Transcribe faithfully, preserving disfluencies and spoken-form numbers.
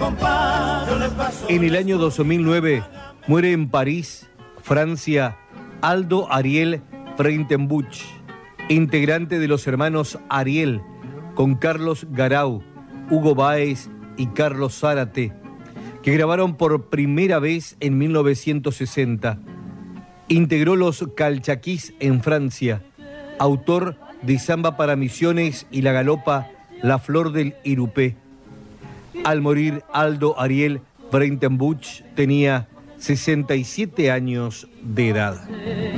En el año dos mil nueve muere en París, Francia, Aldo Ariel Breitenbuch, integrante de los hermanos Ariel, con Carlos Garau, Hugo Báez y Carlos Zárate, que grabaron por primera vez en mil novecientos sesenta. Integró los Calchaquís en Francia, autor de Samba para Misiones y la galopa La Flor del Irupé. Al morir Aldo Ariel Breitenbuch tenía sesenta y siete años de edad.